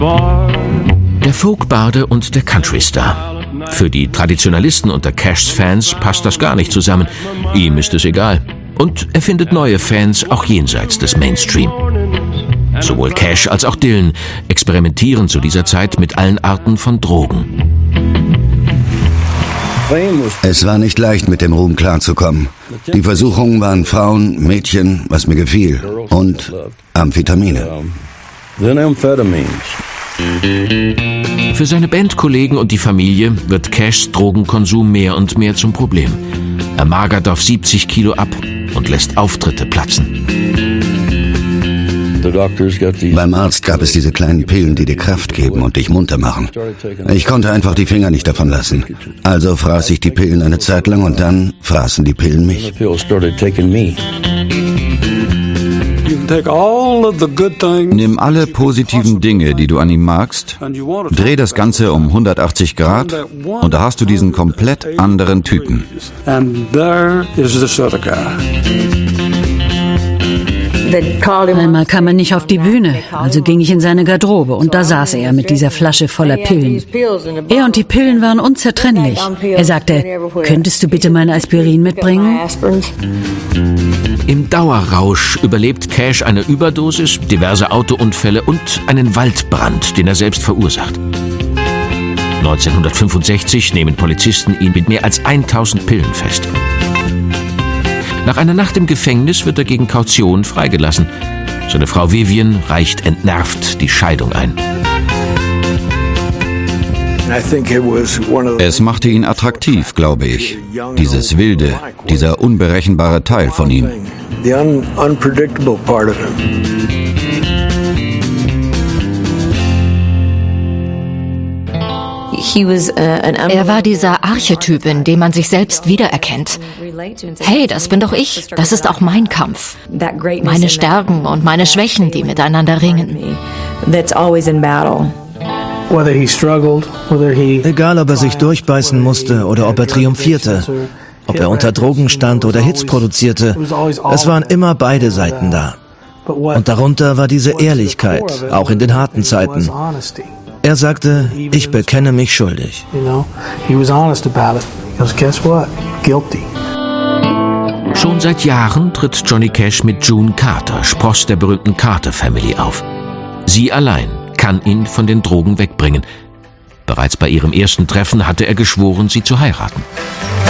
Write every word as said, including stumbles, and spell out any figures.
Der Folkbarde und der Countrystar. Für die Traditionalisten unter Cashs Fans passt das gar nicht zusammen. Ihm ist es egal. Und er findet neue Fans auch jenseits des Mainstream. Sowohl Cash als auch Dylan experimentieren zu dieser Zeit mit allen Arten von Drogen. Es war nicht leicht, mit dem Ruhm klarzukommen. Die Versuchungen waren Frauen, Mädchen, was mir gefiel, und Amphetamine. Für seine Bandkollegen und die Familie wird Cashs Drogenkonsum mehr und mehr zum Problem. Er magert auf siebzig Kilo ab und lässt Auftritte platzen. Beim Arzt gab es diese kleinen Pillen, die dir Kraft geben und dich munter machen. Ich konnte einfach die Finger nicht davon lassen. Also fraß ich die Pillen eine Zeit lang und dann fraßen die Pillen mich. Nimm alle positiven Dinge, die du an ihm magst, dreh das Ganze um hundertachtzig Grad und da hast du diesen komplett anderen Typen. Einmal kam er nicht auf die Bühne, also ging ich in seine Garderobe und da saß er mit dieser Flasche voller Pillen. Er und die Pillen waren unzertrennlich. Er sagte, könntest du bitte mein Aspirin mitbringen? Im Dauerrausch überlebt Cash eine Überdosis, diverse Autounfälle und einen Waldbrand, den er selbst verursacht. neunzehnhundertfünfundsechzig nehmen Polizisten ihn mit mehr als tausend Pillen fest. Nach einer Nacht im Gefängnis wird er gegen Kaution freigelassen. Seine Frau Vivian reicht entnervt die Scheidung ein. Es machte ihn attraktiv, glaube ich. Dieses wilde, dieser unberechenbare Teil von ihm. Er war dieser Archetyp, in dem man sich selbst wiedererkennt. Hey, das bin doch ich. Das ist auch mein Kampf. Meine Stärken und meine Schwächen, die miteinander ringen. Egal, ob er sich durchbeißen musste oder ob er triumphierte, ob er unter Drogen stand oder Hits produzierte, es waren immer beide Seiten da. Und darunter war diese Ehrlichkeit, auch in den harten Zeiten. Er sagte, ich bekenne mich schuldig. Schon seit Jahren tritt Johnny Cash mit June Carter, Spross der berühmten Carter Family, auf. Sie allein kann ihn von den Drogen wegbringen. Bereits bei ihrem ersten Treffen hatte er geschworen, sie zu heiraten.